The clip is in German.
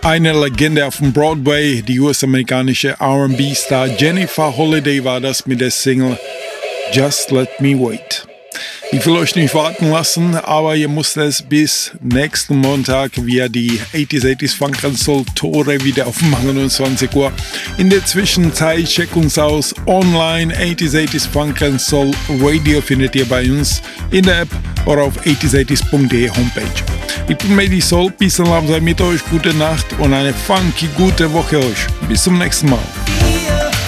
Eine Legende auf dem Broadway, die US-amerikanische R&B-Star Jennifer Holliday war das mit der Single Just Let Me Wait. Ich will euch nicht warten lassen, aber ihr müsst es bis nächsten Montag via die 80s Funk and Soul Tore wieder aufmachen um 20 Uhr. In der Zwischenzeit checkt uns aus online. 80s Funk and Soul Radio findet ihr bei uns in der App oder auf 80s80s.de Homepage. Ich bin Medi Soul, Peace and Love sei mit euch, gute Nacht und eine funky gute Woche euch. Bis zum nächsten Mal.